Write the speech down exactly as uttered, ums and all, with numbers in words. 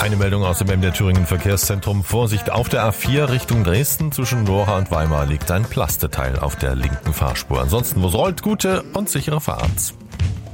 Eine Meldung aus dem M D R Thüringen Verkehrszentrum. Vorsicht auf der A vier Richtung Dresden. Zwischen Lora und Weimar liegt ein Plasteteil auf der linken Fahrspur. Ansonsten, wo es rollt, gute und sichere Fahrt.